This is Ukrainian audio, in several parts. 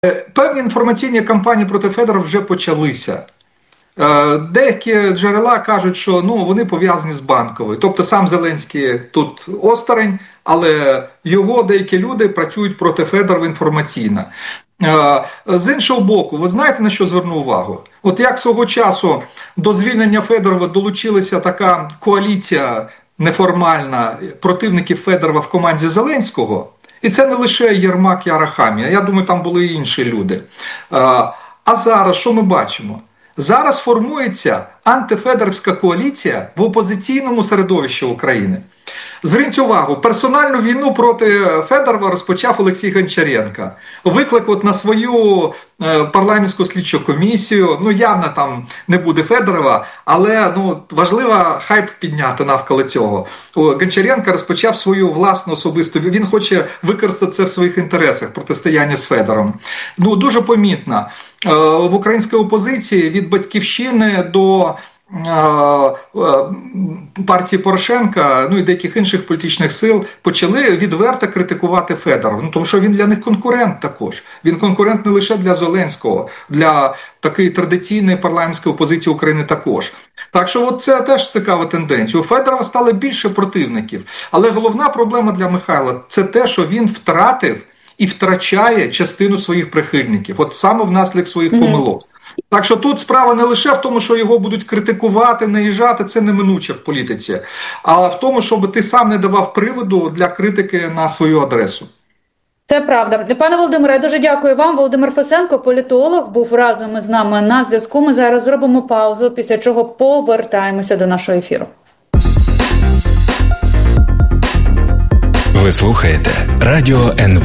Певні інформаційні кампанії проти Федорова вже почалися. Деякі джерела кажуть, що вони пов'язані з Банковою. Тобто сам Зеленський тут осторонь, але його деякі люди працюють проти Федорова інформаційно. З іншого боку, ви знаєте, на що зверну увагу? От як свого часу до звільнення Федорова долучилася така коаліція неформальна противників Федорова в команді Зеленського, і це не лише Єрмак і Арахамія, я думаю, там були і інші люди. А зараз що ми бачимо? Зараз формується антифедоровська коаліція в опозиційному середовищі України. Зверніть увагу, персональну війну проти Федорова розпочав Олексій Гончаренко. Виклик на свою парламентську слідчу комісію, явно там не буде Федорова, але важливо хайп підняти навколо цього. Гончаренко розпочав свою власну особисту, він хоче використати це в своїх інтересах, протистояння з Федоровим. Дуже помітно, в українській опозиції від Батьківщини до партії Порошенка, і деяких інших політичних сил почали відверто критикувати Федорова. Тому що він для них конкурент також. Він конкурент не лише для Зеленського, для такої традиційної парламентської опозиції України також. Так що це теж цікава тенденція. У Федорова стало більше противників. Але головна проблема для Михайла – це те, що він втратив і втрачає частину своїх прихильників. Саме внаслідок своїх помилок. Так що тут справа не лише в тому, що його будуть критикувати, наїжджати, це неминуче в політиці, а в тому, щоб ти сам не давав приводу для критики на свою адресу. Це правда. Пане Володимире, я дуже дякую вам. Володимир Фесенко, політолог, був разом із нами на зв'язку. Ми зараз зробимо паузу, після чого повертаємося до нашого ефіру. Ви слухаєте Радіо НВ.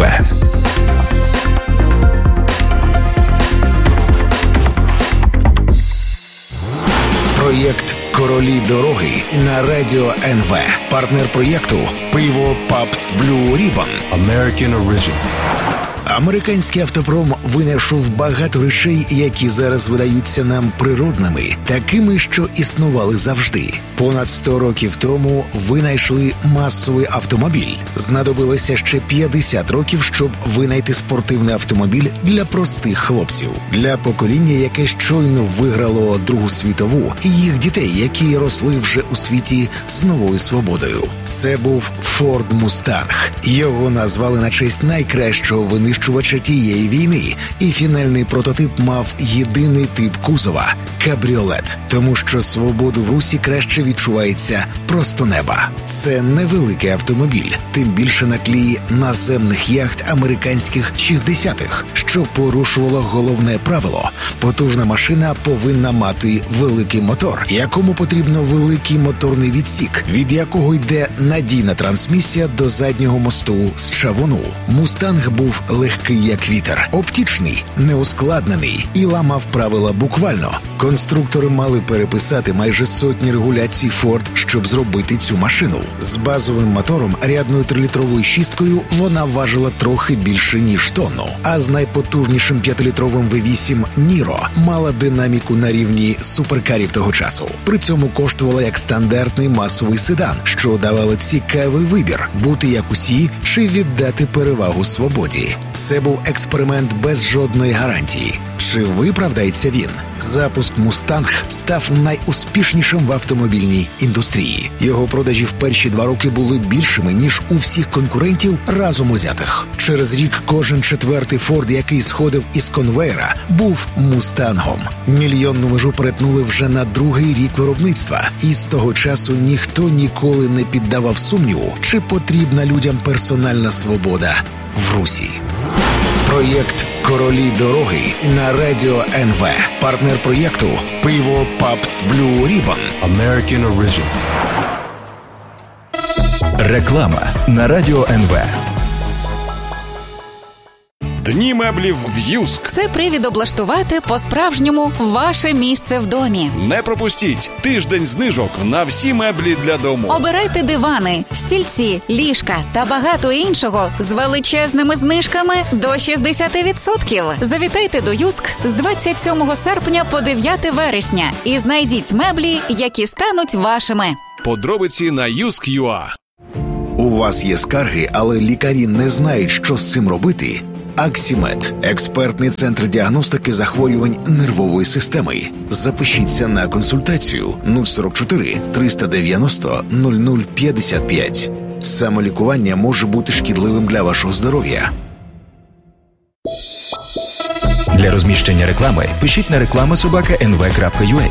Проєкт «Королі дороги» на Радіо НВ. Партнер проєкту «Пиво Пабст Блю Рібон». American Original. Американський автопром винайшов багато речей, які зараз видаються нам природними, такими, що існували завжди. Понад 100 років тому винайшли масовий автомобіль. Знадобилося ще 50 років, щоб винайти спортивний автомобіль для простих хлопців. Для покоління, яке щойно виграло Другу світову, і їх дітей, які росли вже у світі з новою свободою. Це був Ford Mustang. Його назвали на честь найкращого винищувача тієї війни, і фінальний прототип мав єдиний тип кузова – кабріолет, тому що свободу в русі краще відчувається просто неба. Це невеликий автомобіль, тим більше на тлі наземних яхт американських 60-х, що порушувало головне правило – потужна машина повинна мати великий мотор, якому потрібно великий моторний відсік, від якого йде надійна трансмісія до заднього мосту з чавуну. «Мустанг» був легкий як вітер, оптичний, неускладнений і ламав правила буквально. Конструктори мали переписати майже сотні регуляцій Ford, щоб зробити цю машину. З базовим мотором, рядною 3-літровою шісткою, вона важила трохи більше, ніж тонну. А з найпотужнішим 5-літровим V8 Niro мала динаміку на рівні суперкарів того часу. При цьому коштувала як стандартний масовий седан, що давало цікавий вибір – бути як усі чи віддати перевагу свободі. Це був експеримент без жодної гарантії. Чи виправдається він? Запуск «Мустанг» став найуспішнішим в автомобільній індустрії. Його продажі в перші 2 роки були більшими, ніж у всіх конкурентів разом узятих. Через рік кожен 4-й «Форд», який сходив із конвейера, був «Мустангом». Мільйонну межу перетнули вже на 2-й рік виробництва. І з того часу ніхто ніколи не піддавав сумніву, чи потрібна людям персональна свобода в русі. Проєкт «Королі дороги» на Радіо НВ. Партнер проєкту «Пиво Пабст Блю Рібон». American Original. Реклама на Радіо НВ. Дні меблів в Юск. Це привід облаштувати по-справжньому ваше місце в домі. Не пропустіть тиждень знижок на всі меблі для дому. Обирайте дивани, стільці, ліжка та багато іншого з величезними знижками до 60%. Завітайте до Юск з 27 серпня по 9 вересня і знайдіть меблі, які стануть вашими. Подробиці на Юск.ua. У вас є скарги, але лікарі не знають, що з цим робити? Аксімед – експертний центр діагностики захворювань нервової системи. Запишіться на консультацію 044 390 0055. Самолікування може бути шкідливим для вашого здоров'я. Для розміщення реклами пишіть на reklama@nv.ua.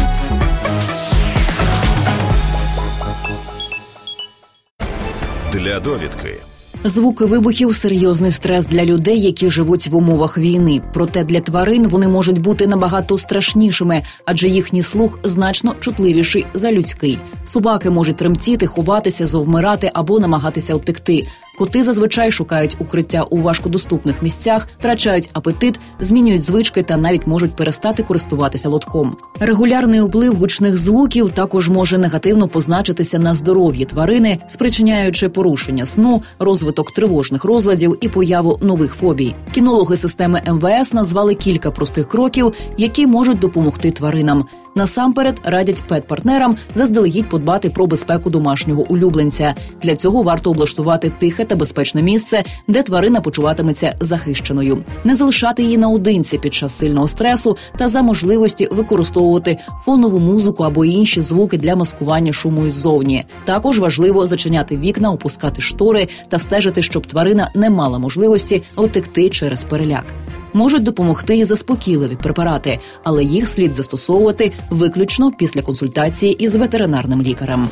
Для довідки. Звуки вибухів – серйозний стрес для людей, які живуть в умовах війни. Проте для тварин вони можуть бути набагато страшнішими, адже їхній слух значно чутливіший за людський. Собаки можуть тремтіти, ховатися, завмирати або намагатися втекти. Коти зазвичай шукають укриття у важкодоступних місцях, втрачають апетит, змінюють звички та навіть можуть перестати користуватися лотком. Регулярний вплив гучних звуків також може негативно позначитися на здоров'ї тварини, спричиняючи порушення сну, розвиток тривожних розладів і появу нових фобій. Кінологи системи МВС назвали кілька простих кроків, які можуть допомогти тваринам. Насамперед радять пет-партнерам заздалегідь подбати про безпеку домашнього улюбленця. Для цього варто облаштувати тихе та безпечне місце, де тварина почуватиметься захищеною. Не залишати її наодинці під час сильного стресу та за можливості використовувати фонову музику або інші звуки для маскування шуму іззовні. Також важливо зачиняти вікна, опускати штори та стежити, щоб тварина не мала можливості втекти через переляк. Можуть допомогти і заспокійливі препарати, але їх слід застосовувати виключно після консультації із ветеринарним лікарем.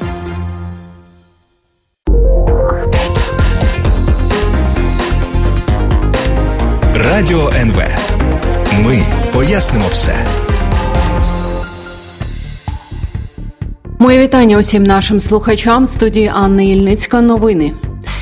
Радіо НВ. Ми пояснимо все. Моє вітання усім нашим слухачам. В студії Анна Ільницька. Новини.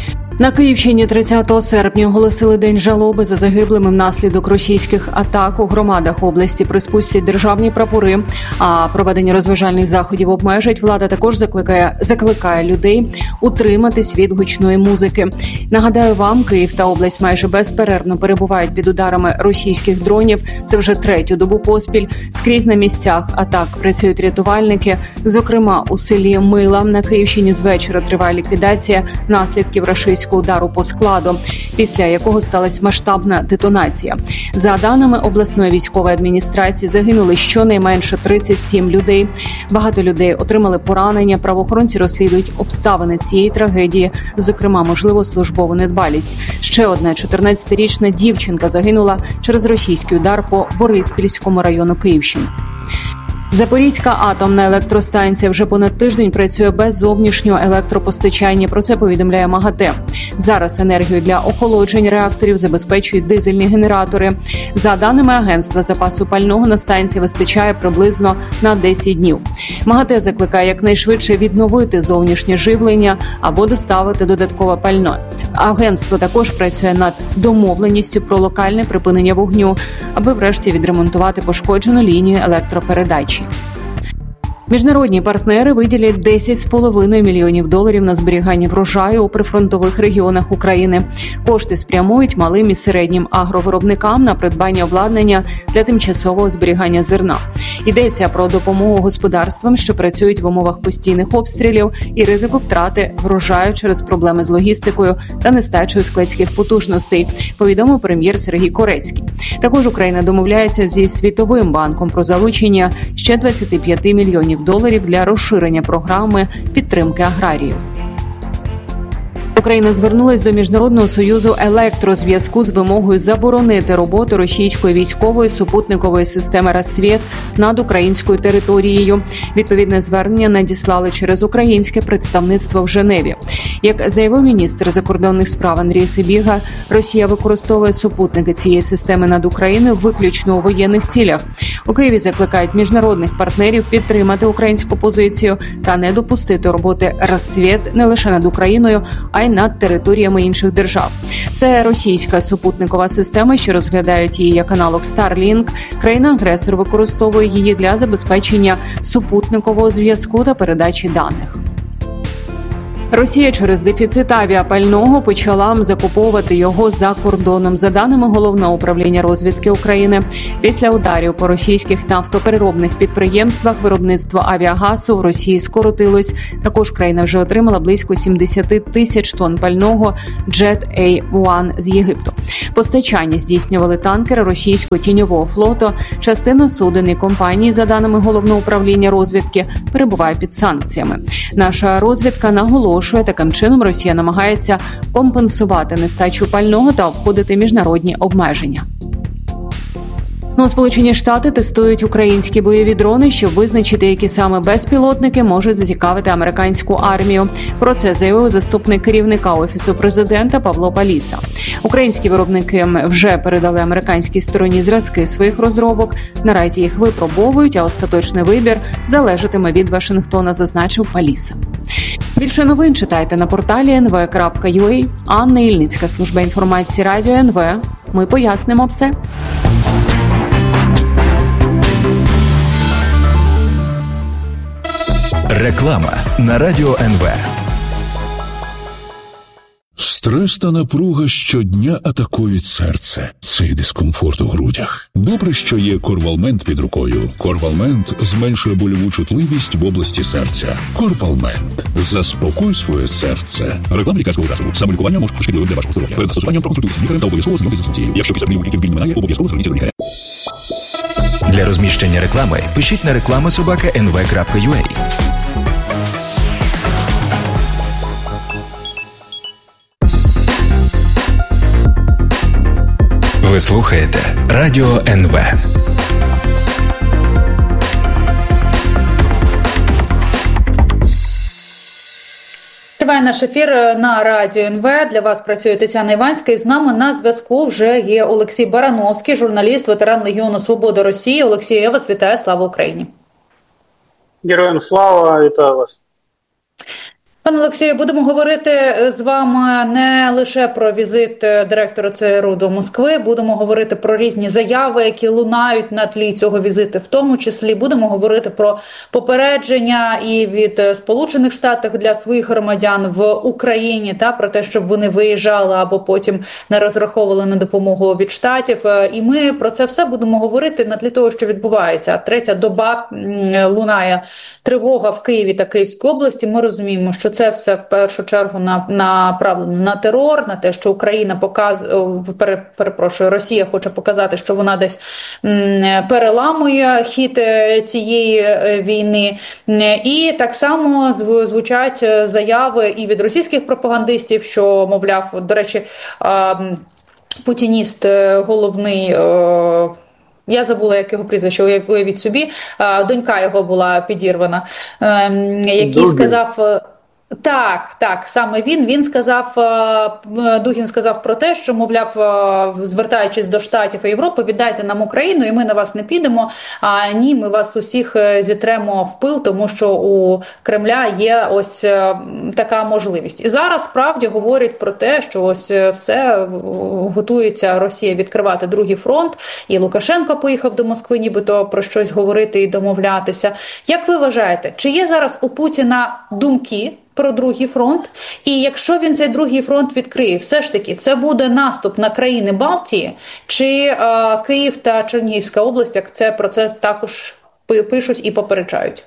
На Київщині 30 серпня оголосили День жалоби за загиблими внаслідок російських атак. У громадах області приспустять державні прапори, а проведення розважальних заходів обмежать. Влада також закликає людей утриматись від гучної музики. Нагадаю вам, Київ та область майже безперервно перебувають під ударами російських дронів. Це вже третю добу поспіль. Скрізь на місцях атак працюють рятувальники. Зокрема, у селі Мила на Київщині з вечора триває ліквідація наслідків рашистського удару по складу, після якого сталася масштабна детонація. За даними обласної військової адміністрації, загинули щонайменше 37 людей. Багато людей отримали поранення. Правоохоронці розслідують обставини цієї трагедії, зокрема, можливо, службову недбалість. Ще одна 14-річна дівчинка загинула через російський удар по Бориспільському району Київщини. Запорізька атомна електростанція вже понад тиждень працює без зовнішнього електропостачання. Про це повідомляє МАГАТЕ. Зараз енергію для охолодження реакторів забезпечують дизельні генератори. За даними агентства, запасу пального на станції вистачає приблизно на 10 днів. МАГАТЕ закликає якнайшвидше відновити зовнішнє живлення або доставити додаткове пальне. Агентство також працює над домовленістю про локальне припинення вогню, аби врешті відремонтувати пошкоджену лінію електропередачі. Міжнародні партнери виділять $10,5 мільйонів на зберігання врожаю у прифронтових регіонах України. Кошти спрямують малим і середнім агровиробникам на придбання обладнання для тимчасового зберігання зерна. Йдеться про допомогу господарствам, що працюють в умовах постійних обстрілів і ризику втрати врожаю через проблеми з логістикою та нестачею складських потужностей, повідомив прем'єр Сергій Корецький. Також Україна домовляється зі Світовим банком про залучення ще $25 мільйонів для розширення програми підтримки аграріїв. Україна звернулась до Міжнародного союзу електрозв'язку з вимогою заборонити роботу російської військової супутникової системи «Рассвєт» над українською територією. Відповідне звернення надіслали через українське представництво в Женеві. Як заявив міністр закордонних справ Андрій Сибіга, Росія використовує супутники цієї системи над Україною виключно у воєнних цілях. У Києві закликають міжнародних партнерів підтримати українську позицію та не допустити роботи «Рассвєт» не лише над Україною, а й над територіями інших держав. Це російська супутникова система, що розглядають її як аналог Starlink. Країна-агресор використовує її для забезпечення супутникового зв'язку та передачі даних. Росія через дефіцит авіапального почала закуповувати його за кордоном. За даними Головного управління розвідки України, після ударів по російських нафтопереробних підприємствах виробництво авіагазу в Росії скоротилось. Також країна вже отримала близько 70 тисяч тонн пального Jet A1 з Єгипту. Постачання здійснювали танкери російського тіньового флоту. Частина суден і компаній, за даними Головного управління розвідки, перебуває під санкціями. Наша розвідка наголошує, таким чином Росія намагається компенсувати нестачу пального та обходити міжнародні обмеження. Сполучені Штати тестують українські бойові дрони, щоб визначити, які саме безпілотники можуть зацікавити американську армію. Про це заявив заступник керівника Офісу президента Павло Паліса. Українські виробники вже передали американській стороні зразки своїх розробок. Наразі їх випробовують, а остаточний вибір залежатиме від Вашингтона, зазначив Паліса. Більше новин читайте на порталі nv.ua. Анна Ільницька, служба інформації Радіо НВ. Ми пояснимо все. Реклама на Радіо НВ. Стрес та напруга щодня атакують серце. Цей дискомфорт у грудях. Добре, що є Корвалмент під рукою. Корвалмент зменшує больову чутливість в області серця. Корвалмент. Заспокой своє серце. Реклама лікарського засобу. Саме лікування може бути шкідливим для вашого здоров'я. Перед застосуванням проконсультуйтесь з лікарем та обов'язково знайомтесь з інструкцією. Якщо після прийому ліків біль минає, обов'язково зверніться до лікаря. Для розміщення реклами пишіть на reklama@nv.ua. Ви слухаєте Радіо НВ. Триває наш ефір на Радіо НВ. Для вас працює Тетяна Іванська. І з нами на зв'язку вже є Олексій Барановський, журналіст, ветеран Легіону Свободи Росії. Олексій, я вас вітаю. Слава Україні. Героям слава, вітаю вас. Пане Олексію, будемо говорити з вами не лише про візит директора ЦРУ до Москви, будемо говорити про різні заяви, які лунають на тлі цього візиту, в тому числі будемо говорити про попередження і від Сполучених Штатів для своїх громадян в Україні, та про те, щоб вони виїжджали або потім не розраховували на допомогу від Штатів. І ми про це все будемо говорити на тлі того, що відбувається. Третя доба лунає тривога в Києві та Київській області. Ми розуміємо, що це все в першу чергу направлено на терор, на те, що Україна Росія хоче показати, що вона десь переламує хід цієї війни. І так само звучать заяви і від російських пропагандистів, що, мовляв, до речі, путініст головний, я забула, як його прізвище, уявіть собі, донька його була підірвана, який сказав... Так, саме він сказав, Дугін сказав про те, що, мовляв, звертаючись до Штатів і Європи, віддайте нам Україну, і ми на вас не підемо, а ні, ми вас усіх зітремо в пил, тому що у Кремля є ось така можливість. І зараз справді говорять про те, що ось все готується Росія відкривати другий фронт, і Лукашенко поїхав до Москви, нібито про щось говорити і домовлятися. Як ви вважаєте, чи є зараз у Путіна думки про другий фронт? І якщо він цей другий фронт відкриє, все ж таки, це буде наступ на країни Балтії, чи Київ та Чернігівська область, як це процес також пишуть і попереджають?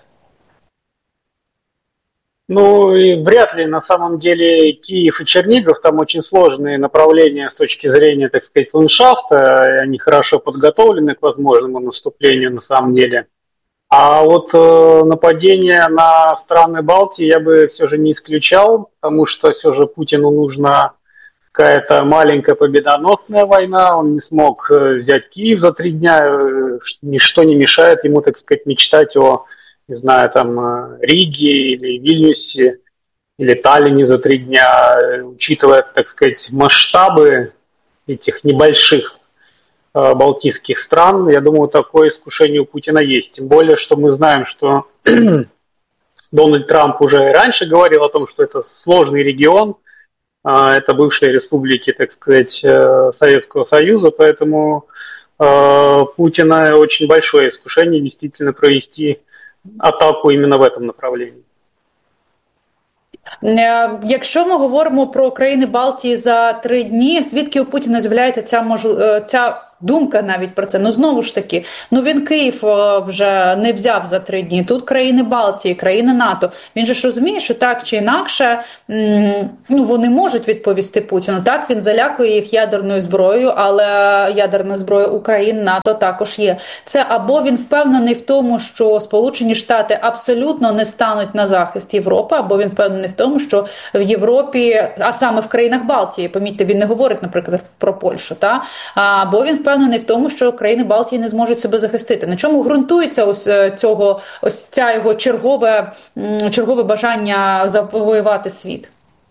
Ну, и вряд ли на самом деле Киев и Чернигов, там очень сложные направления с точки зрения, так сказать, ландшафта, и они хорошо подготовлены к возможному наступлению на самом деле. А вот нападение на страны Балтии я бы все же не исключал, потому что все же Путину нужна какая-то маленькая победоносная война, он не смог взять Киев за 3 дня, ничто не мешает ему, так сказать, мечтать о, не знаю, там, Риге или Вильнюсе или Таллине за 3 дня, учитывая, так сказать, масштабы этих небольших балтийских стран, я думаю, такое искушение у Путина есть. Тем более, что мы знаем, что Дональд Трамп уже раньше говорил о том, что это сложный регион, это бывшие республики, так сказать, Советского Союза, поэтому Путина очень большое искушение действительно провести атаку именно в этом направлении. Якщо ми говоримо про країни Балтії за 3 дні, звідки у Путіна з'являється ця думка навіть про це? Ну, знову ж таки, він Київ вже не взяв за 3 дні. Тут країни Балтії, країни НАТО. Він же ж розуміє, що так чи інакше, вони можуть відповісти Путіну. Так, він залякує їх ядерною зброєю, але ядерна зброя у країн НАТО також є. Це або він впевнений в тому, що Сполучені Штати абсолютно не стануть на захист Європи, або він впевнений в тому, що в Європі, а саме в країнах Балтії, помітьте, він не говорить, наприклад, про Польщу, або він впевнений в тому, що країни Балтії не зможуть себе захистити. На чому ґрунтується ось ця його чергове бажання завоювати світ?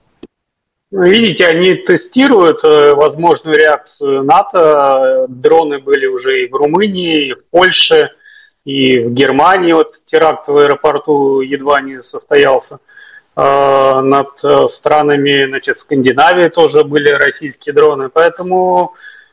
Видите, они тестируют возможную реакцию НАТО. Дроны были уже и в Румынии, и в Польше, и в Германии. Вот теракт в аэропорту едва не состоялся. Над странами, значит, Скандинавии тоже были российские дроны. Поэтому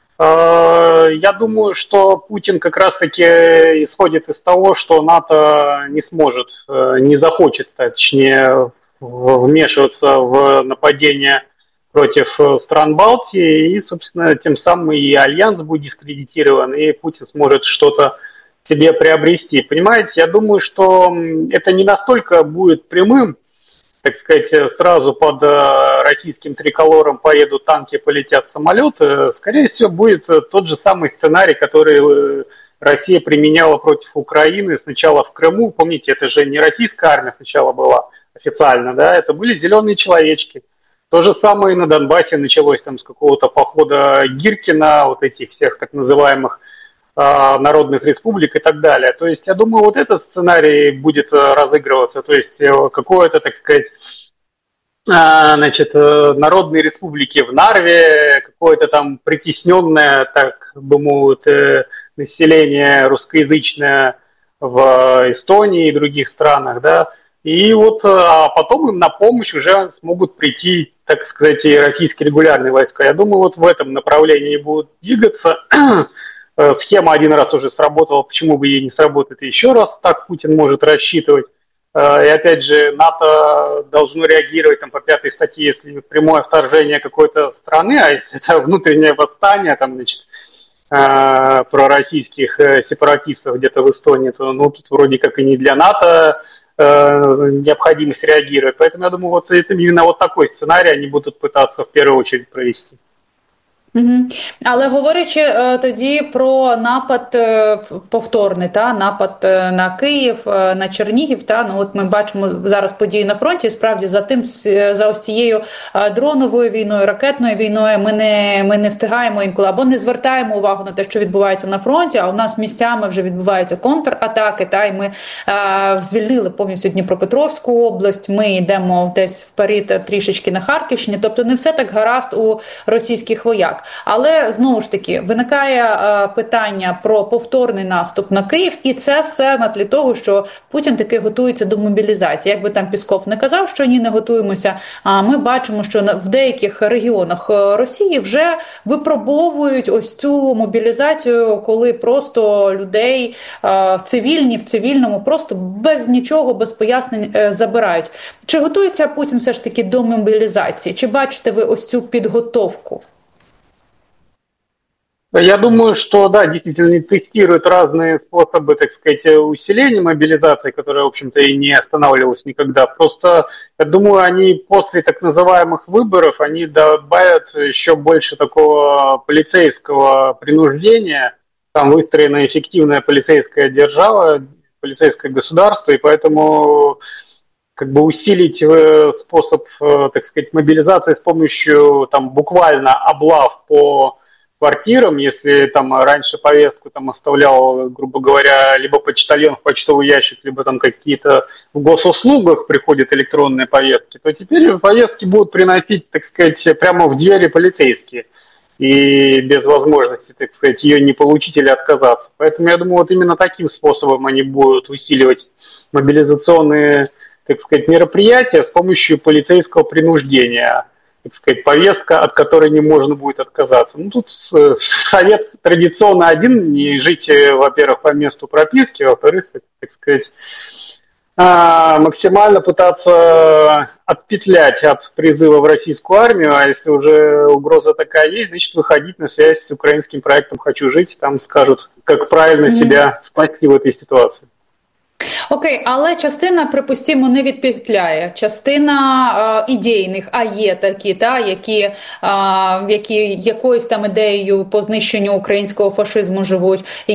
я думаю, что Путин как раз-таки исходит из того, что НАТО не сможет, не захочет, точнее, вмешиваться в нападение против стран Балтии, и, собственно, тем самым и альянс будет дискредитирован, и Путин сможет что-то себе приобрести. Понимаете, я думаю, что это не настолько будет прямым, так сказать, сразу под российским триколором поедут танки, полетят самолеты. Скорее всего, будет тот же самый сценарий, который Россия применяла против Украины сначала в Крыму. Помните, это же не российская армия сначала была официально, да, это были зеленые человечки. То же самое и на Донбассе началось там с какого-то похода Гиркина, вот этих всех так называемых народных республик и так далее. То есть, я думаю, вот этот сценарий будет разыгрываться. То есть, какое-то, так сказать, значит, народные республики в Нарве, какое-то там притесненное, так бы мовить, население русскоязычное в Эстонии и других странах, да. И вот, а потом им на помощь уже смогут прийти, так сказать, и российские регулярные войска. Я думаю, вот в этом направлении будут двигаться. Схема один раз уже сработала, почему бы ей не сработать еще раз, так Путин может рассчитывать. И опять же, НАТО должно реагировать там, по 5-й статье, если прямое вторжение какой-то страны, а если это внутреннее восстание, там, значит, пророссийских сепаратистов где-то в Эстонии, то тут вроде как и не для НАТО необходимость реагировать. Поэтому я думаю, вот это именно вот такой сценарий они будут пытаться в первую очередь провести. Але говорячи тоді про напад повторний, напад на Київ, на Чернігів, от ми бачимо зараз події на фронті, справді за ось цією дроновою війною, ракетною війною ми не встигаємо інколи або не звертаємо увагу на те, що відбувається на фронті, а у нас місцями вже відбуваються контратаки, і ми звільнили повністю Дніпропетровську область, ми йдемо десь вперед трішечки на Харківщині, тобто не все так гаразд у російських вояк. Але, знову ж таки, виникає питання про повторний наступ на Київ, і це все на тлі того, що Путін таки готується до мобілізації. Як би там Пісков не казав, що ні, не готуємося, а ми бачимо, що в деяких регіонах Росії вже випробовують ось цю мобілізацію, коли просто людей цивільні в цивільному просто без нічого, без пояснень забирають. Чи готується Путін все ж таки до мобілізації? Чи бачите ви ось цю підготовку? Я думаю, что, да, действительно тестируют разные способы, так сказать, усиления мобилизации, которая, в общем-то, и не останавливалась никогда. Просто, я думаю, они после так называемых выборов, они добавят еще больше такого полицейского принуждения. Там выстроена эффективная полицейская держава, полицейское государство, и поэтому как бы усилить способ, так сказать, мобилизации с помощью там буквально облав по квартирам, если там раньше повестку там оставлял, грубо говоря, либо почтальон в почтовый ящик, либо там какие-то в госуслугах приходят электронные повестки, то теперь повестки будут приносить, так сказать, прямо в двери полицейские. И без возможности, так сказать, ее не получить или отказаться. Поэтому я думаю, вот именно таким способом они будут усиливать мобилизационные, так сказать, мероприятия с помощью полицейского принуждения. Так сказать, повестка, от которой не можно будет отказаться. Ну, тут совет традиционно один, не жить, во-первых, по месту прописки, во-вторых, так сказать, Максимально пытаться отпетлять от призыва в российскую армию, а если уже угроза такая есть, значит выходить на связь с украинским проектом «Хочу жить», там скажут, как правильно себя спасти в этой ситуации. Окей, але частина, припустімо, не відпетляє. Частина ідейних, а є такі, які якоюсь там ідеєю по знищенню українського фашизму живуть.